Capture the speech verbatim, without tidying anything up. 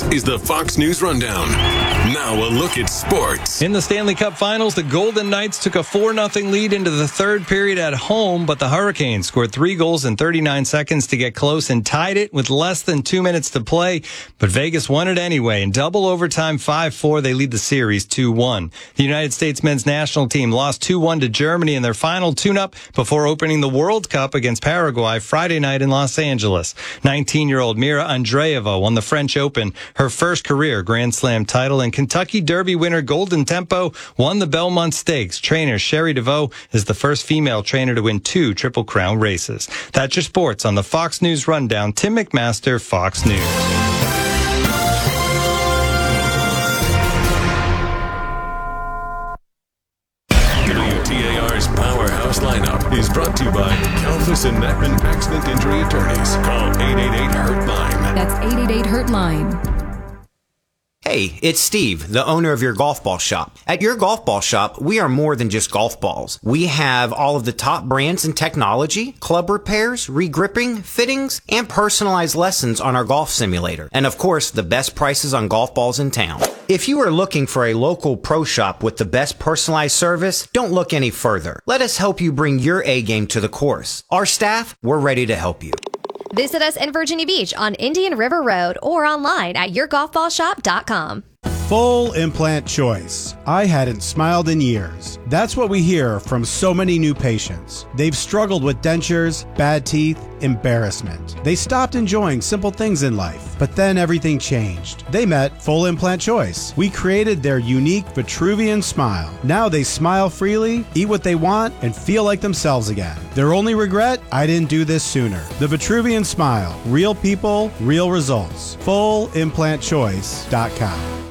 is the Fox News Rundown. Now a look at sports. In the Stanley Cup Finals, the Golden Knights took a four nothing lead into the third period at home, but the Hurricanes scored three goals in thirty-nine seconds to get close and tied it with less than two minutes to play. But Vegas won it anyway. In double overtime, five four, they lead the series two one. The United States men's national team lost two one to Germany in their final tune-up before opening the World Cup against Paraguay Friday night in Los Angeles. nineteen-year-old Mira Andreeva won the French Open, her first career Grand Slam title, and Kentucky Derby winner Golden Tempo won the Belmont Stakes. Trainer Sherry DeVoe is the first female trainer to win two Triple Crown races. That's your sports on the Fox News Rundown. Tim McMaster, Fox News. W T A R's Powerhouse Lineup is brought to you by Kalfas and Netman Accident Injury Attorneys. Call eight eight eight, hurt line. That's eight eight eight, hurt line. Hey, it's Steve, the owner of Your Golf Ball Shop. At Your Golf Ball Shop, we are more than just golf balls. We have all of the top brands in technology, club repairs, regripping, fittings, and personalized lessons on our golf simulator. And of course, the best prices on golf balls in town. If you are looking for a local pro shop with the best personalized service, don't look any further. Let us help you bring your A game to the course. Our staff, we're ready to help you. Visit us in Virginia Beach on Indian River Road or online at your golf ball shop dot com. Full implant choice. I hadn't smiled in years. That's what we hear from so many new patients. They've struggled with dentures, bad teeth, embarrassment. They stopped enjoying simple things in life, but then everything changed. They met Full Implant Choice. We created their unique Vitruvian smile. Now they smile freely, eat what they want, and feel like themselves again. Their only regret? I didn't do this sooner. The Vitruvian smile. Real people, real results. full implant choice dot com.